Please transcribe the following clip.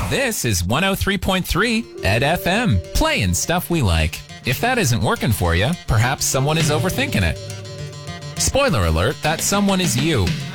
This is 103.3 Ed FM, playing stuff we like. If that isn't working for you, perhaps someone is overthinking it. Spoiler alert, that someone is you.